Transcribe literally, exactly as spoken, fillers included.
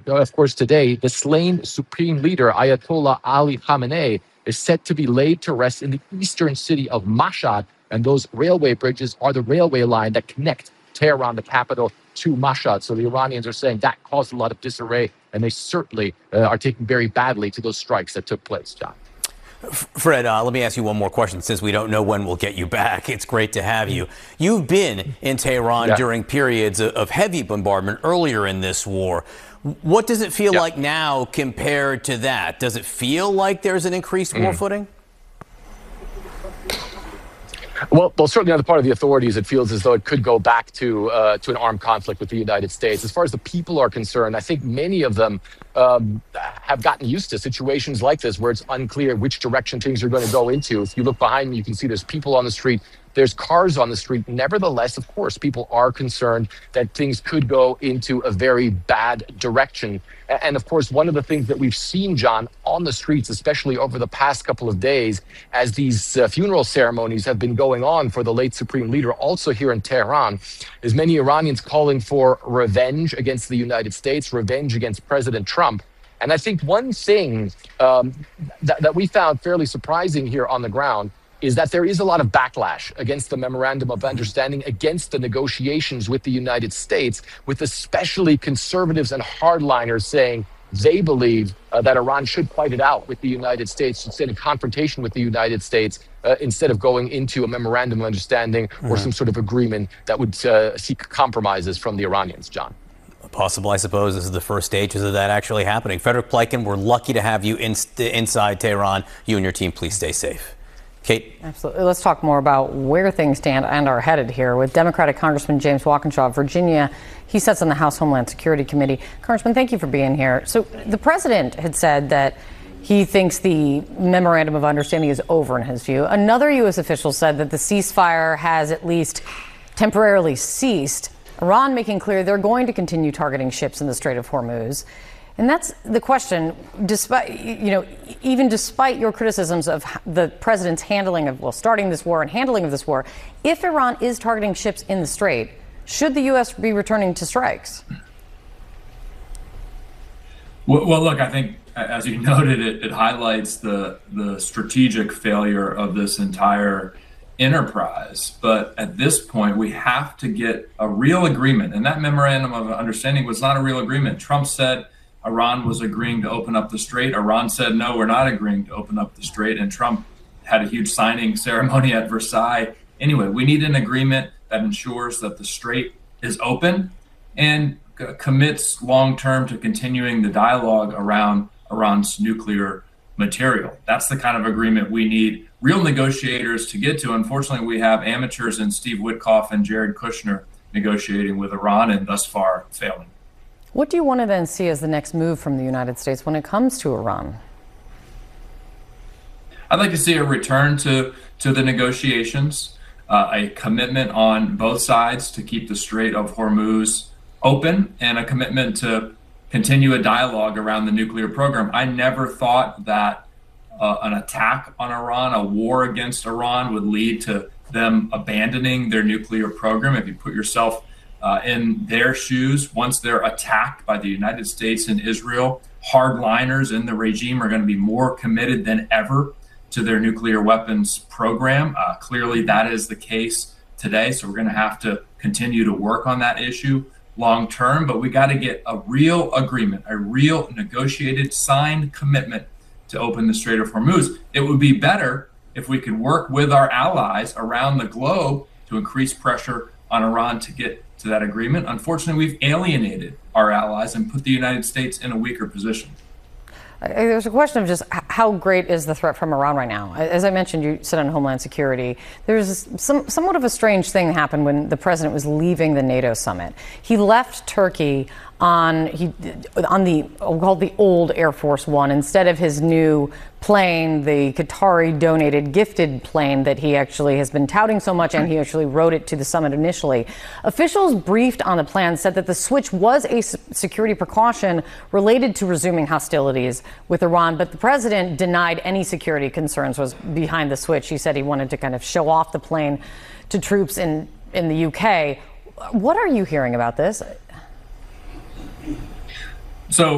of course, today, the slain supreme leader, Ayatollah Ali Khamenei, is set to be laid to rest in the eastern city of Mashhad. And those railway bridges are the railway line that connect Tehran, the capital, to Mashhad. So the Iranians are saying that caused a lot of disarray, and they certainly uh, are taking very badly to those strikes that took place, John. Fred, uh, let me ask you one more question, since we don't know when we'll get you back. It's great to have you. You've been in Tehran yeah. during periods of heavy bombardment earlier in this war. What does it feel yeah. like now compared to that? Does it feel like there's an increased mm. war footing? Well, well, certainly on the part of the authorities, it feels as though it could go back to uh, to an armed conflict with the United States. As far as the people are concerned, I think many of them um, have gotten used to situations like this, where it's unclear which direction things are going to go into. If you look behind me, you can see there's people on the street. There's cars on the street. Nevertheless, of course, people are concerned that things could go into a very bad direction. And of course, one of the things that we've seen, John, on the streets, especially over the past couple of days, as these uh, funeral ceremonies have been going on for the late supreme leader, also here in Tehran, is many Iranians calling for revenge against the United States, revenge against President Trump. And I think one thing um, that, that we found fairly surprising here on the ground is that there is a lot of backlash against the Memorandum of Understanding, against the negotiations with the United States, with especially conservatives and hardliners saying they believe uh, that Iran should fight it out with the United States, instead of confrontation with the United States, uh, instead of going into a Memorandum of Understanding or some sort of agreement that would uh, seek compromises from the Iranians, John. Possible, I suppose, this is the first stages of that actually happening. Frederick Pleiken, we're lucky to have you in, inside Tehran. You and your team, please stay safe. Kate? Absolutely. Let's talk more about where things stand and are headed here with Democratic Congressman James Walkinshaw of Virginia. He sits on the House Homeland Security Committee. Congressman, thank you for being here. So the president had said that he thinks the Memorandum of Understanding is over in his view. Another U S official said that the ceasefire has at least temporarily ceased. Iran making clear they're going to continue targeting ships in the Strait of Hormuz. And that's the question, despite, you know, even despite your criticisms of the president's handling of, well, starting this war and handling of this war, if Iran is targeting ships in the Strait, should the U S be returning to strikes? Well, well look, I think, as you noted, it, it highlights the, the strategic failure of this entire enterprise. But at this point, we have to get a real agreement. And that Memorandum of Understanding was not a real agreement. Trump said Iran was agreeing to open up the Strait. Iran said, no, we're not agreeing to open up the Strait. And Trump had a huge signing ceremony at Versailles. Anyway, we need an agreement that ensures that the Strait is open and c- commits long-term to continuing the dialogue around Iran's nuclear material. That's the kind of agreement we need real negotiators to get to. Unfortunately, we have amateurs in Steve Witkoff and Jared Kushner negotiating with Iran and thus far failing. What do you want to then see as the next move from the United States when it comes to Iran? I'd like to see a return to, to the negotiations, uh, a commitment on both sides to keep the Strait of Hormuz open, and a commitment to continue a dialogue around the nuclear program. I never thought that uh, an attack on Iran, a war against Iran, would lead to them abandoning their nuclear program. If you put yourself Uh, in their shoes, once they're attacked by the United States and Israel, hardliners in the regime are going to be more committed than ever to their nuclear weapons program. Uh, clearly, that is the case today. So we're going to have to continue to work on that issue long term. But we got to get a real agreement, a real negotiated, signed commitment to open the Strait of Hormuz. It would be better if we could work with our allies around the globe to increase pressure on Iran to get to that agreement. Unfortunately, we've alienated our allies and put the United States in a weaker position. There's a question of just how great is the threat from Iran right now? As I mentioned, you sit on Homeland Security. There's some somewhat of a strange thing happened when the president was leaving the NATO summit. He left Turkey on he on the called the old Air Force One instead of his new plane, the Qatari donated gifted plane that he actually has been touting so much, and he actually wrote it to the summit initially. Officials briefed on the plan said that the switch was a security precaution related to resuming hostilities with Iran, but the president denied any security concerns was behind the switch. He said he wanted to kind of show off the plane to troops in in the U K. What are you hearing about this? So